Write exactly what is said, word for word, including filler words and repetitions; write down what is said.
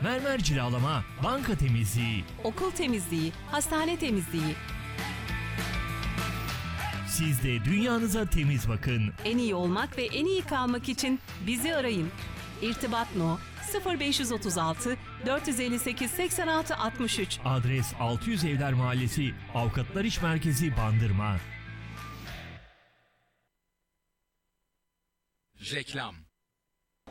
mermer cilalama, banka temizliği, okul temizliği, hastane temizliği. Siz de dünyanıza temiz bakın. En iyi olmak ve en iyi kalmak için bizi arayın. İrtibat No sıfır beş otuz altı dört yüz elli sekiz seksen altı altmış üç. Adres altı yüz Evler Mahallesi, Avukatlar İş Merkezi, Bandırma. Reklam.